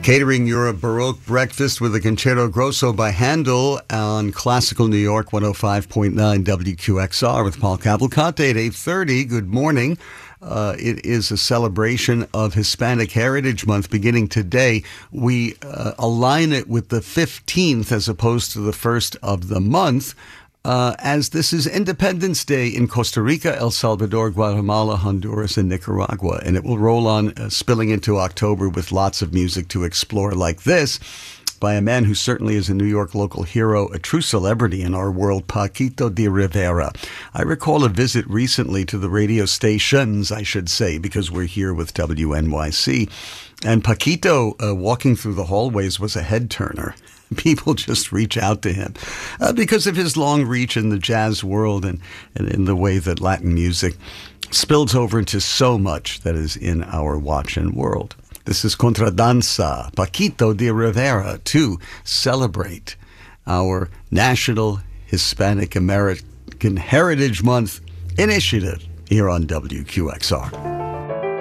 Catering your Baroque breakfast with a Concerto Grosso by Handel on Classical New York 105.9 WQXR with Paul Cavalcante at 8:30. Good morning. It is a celebration of Hispanic Heritage Month beginning today. We align it with the 15th as opposed to the first of the month. As this is Independence Day in Costa Rica, El Salvador, Guatemala, Honduras, and Nicaragua. And it will roll on, spilling into October with lots of music to explore like this by a man who certainly is a New York local hero, a true celebrity in our world, Paquito D'Rivera. I recall a visit recently to the radio stations, I should say, because we're here with WNYC. And Paquito, walking through the hallways, was a head-turner. People just reach out to him because of his long reach in the jazz world and in the way that Latin music spills over into so much that is in our watch and world. This is Contradanza, Paquito D'Rivera, to celebrate our National Hispanic American Heritage Month initiative here on WQXR.